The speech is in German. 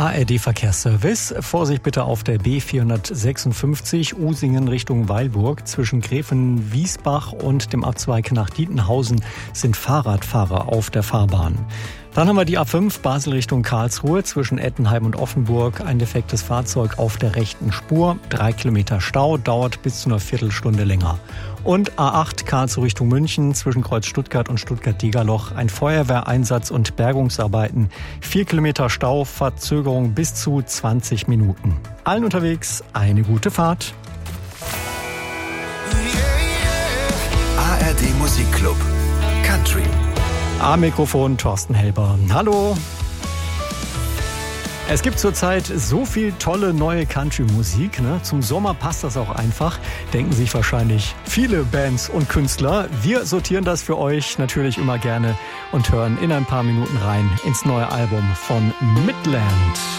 ARD-Verkehrsservice. Vorsicht bitte auf der B456 Usingen Richtung Weilburg. Zwischen Gräfen-Wiesbach und dem Abzweig nach Dietenhausen sind Fahrradfahrer auf der Fahrbahn. Dann haben wir die A5 Basel Richtung Karlsruhe zwischen Ettenheim und Offenburg. Ein defektes Fahrzeug auf der rechten Spur. 3 Kilometer Stau, dauert bis zu einer Viertelstunde länger. Und A8 Karlsruhe Richtung München zwischen Kreuz Stuttgart und Stuttgart-Degerloch. Ein Feuerwehreinsatz und Bergungsarbeiten. 4 Kilometer Stau, Verzögerung bis zu 20 Minuten. Allen unterwegs eine gute Fahrt. ARD Musikclub Country. Am Mikrofon Thorsten Helber. Hallo! Es gibt zurzeit so viel tolle neue Country-Musik. Ne? Zum Sommer passt das auch einfach, denken sich wahrscheinlich viele Bands und Künstler. Wir sortieren das für euch natürlich immer gerne und hören in ein paar Minuten rein ins neue Album von Midland.